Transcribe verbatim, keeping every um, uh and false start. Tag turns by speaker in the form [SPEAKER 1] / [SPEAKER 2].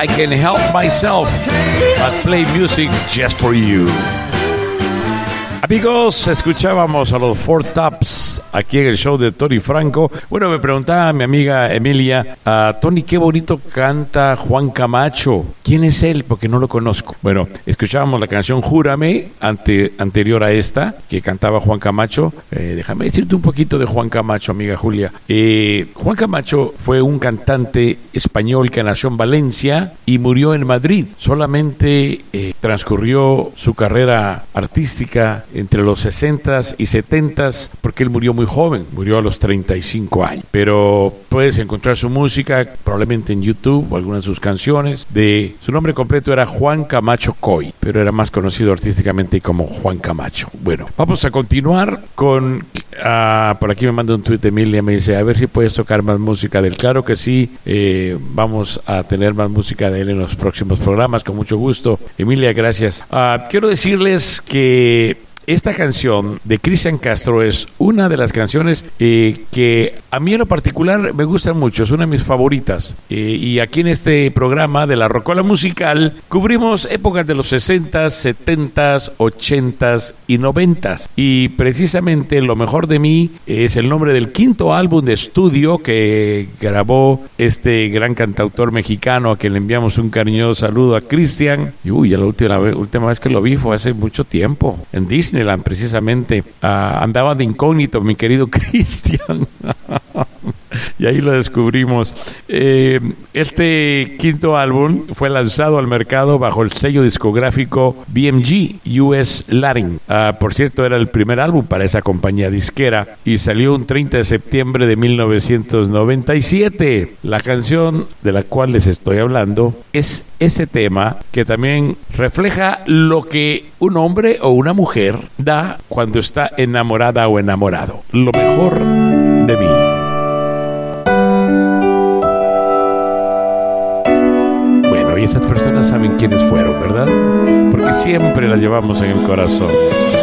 [SPEAKER 1] I Can Help Myself, but play music just for you. Amigos, escuchábamos a los Four Tops aquí en el show de Tony Franco. Bueno, me preguntaba mi amiga Emilia, uh, Tony, qué bonito canta Juan Camacho. ¿Quién es él? Porque no lo conozco. Bueno, escuchábamos la canción Júrame, ante, anterior a esta, que cantaba Juan Camacho. Eh, déjame decirte un poquito de Juan Camacho, amiga Julia. Eh, Juan Camacho fue un cantante español que nació en Valencia y murió en Madrid. Solamente eh, transcurrió su carrera artística entre los sesentas y setentas, porque él murió muy joven, murió a los treinta y cinco años. Pero puedes encontrar su música probablemente en YouTube o algunas de sus canciones. De su nombre completo era Juan Camacho Coy, pero era más conocido artísticamente como Juan Camacho. Bueno, vamos a continuar con uh, por aquí me manda un tuit Emilia, me dice, a ver si puedes tocar más música de él. Claro que sí, eh, vamos a tener más música de él en los próximos programas, con mucho gusto. Emilia, gracias. Uh, quiero decirles que esta canción de Cristian Castro es una de las canciones eh, que a mí en lo particular me gustan mucho, es una de mis favoritas. Eh, y aquí en este programa de La Rocola Musical cubrimos épocas de los sesentas, setentas, ochentas y noventas. Y precisamente Lo Mejor de Mí es el nombre del quinto álbum de estudio que grabó este gran cantautor mexicano, a quien le enviamos un cariñoso saludo a Cristian. Y uy, la última, la última vez que lo vi fue hace mucho tiempo, en Disney. Disneyland, precisamente. Uh, andaba de incógnito mi querido Cristian. Y ahí lo descubrimos. Eh, este quinto álbum fue lanzado al mercado bajo el sello discográfico B M G U S Latin. Uh, por cierto, era el primer álbum para esa compañía disquera y salió un treinta de septiembre de mil novecientos noventa y siete. La canción de la cual les estoy hablando es ese tema que también refleja lo que un hombre o una mujer da cuando está enamorada o enamorado. Lo mejor de mí. Y estas personas saben quiénes fueron, ¿verdad? Porque siempre las llevamos en el corazón.